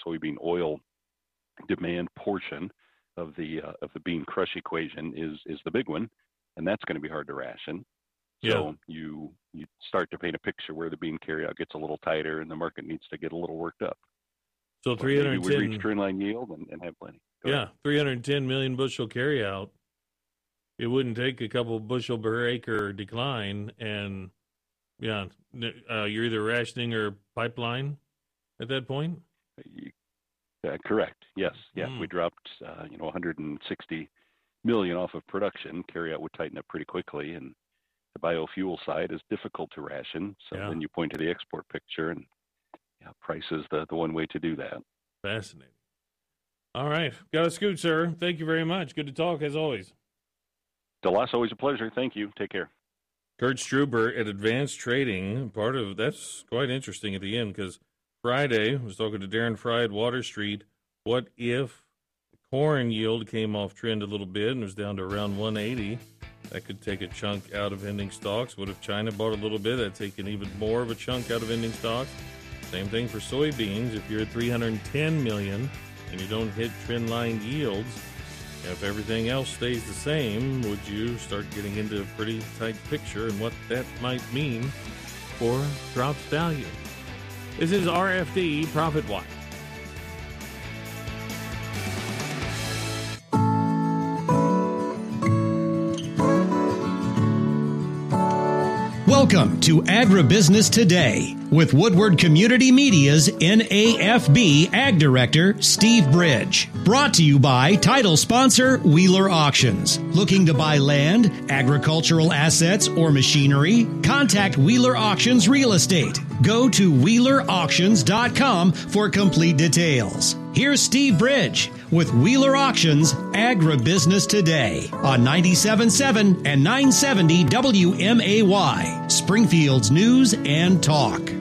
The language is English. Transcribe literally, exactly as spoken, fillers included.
soybean oil demand portion of the uh, of the bean crush equation is is the big one, and that's going to be hard to ration. So yeah. you you start to paint a picture where the bean carryout gets a little tighter, and the market needs to get a little worked up. So three hundred ten. We reach trendline yield and, and have plenty. Go yeah, ahead. three hundred ten million bushel carryout. It wouldn't take a couple bushel per acre decline, and yeah, uh, you're either rationing or pipeline at that point. Uh, correct. Yes. Yeah. Mm. We dropped, uh, you know, one hundred sixty million off of production. Carryout would tighten up pretty quickly, and the biofuel side is difficult to ration. So yeah. then you point to the export picture, and yeah, price is the, the one way to do that. Fascinating. All right. Got to scoot, sir. Thank you very much. Good to talk, as always. DeLoss, always a pleasure. Thank you. Take care. Kurt Struber at Advanced Trading. Part of that's quite interesting at the end, because Friday, I was talking to Darren Fry at Water Street. What if corn yield came off trend a little bit and was down to around one eighty? That could take a chunk out of ending stocks. What if China bought a little bit? That'd take an even more of a chunk out of ending stocks. Same thing for soybeans. If you're at three hundred ten million and you don't hit trend line yields, if everything else stays the same, would you start getting into a pretty tight picture and what that might mean for drops value? This is R F D Profit Watch. Welcome to Agribusiness Today with Woodward Community Media's N A F B Ag Director, Steve Bridge. Brought to you by title sponsor Wheeler Auctions. Looking to buy land, agricultural assets, or machinery? Contact Wheeler Auctions Real Estate. Go to wheeler auctions dot com for complete details. Here's Steve Bridge with Wheeler Auctions Agribusiness Today on ninety-seven point seven and nine seventy W M A Y, Springfield's News and Talk.